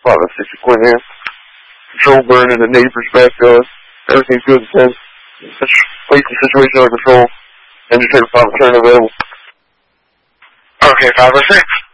506 Quinn here. Control burning, the neighbor's backyard. Everything's good as 10. Place the situation under control. Engine 5 return available. Okay, 506.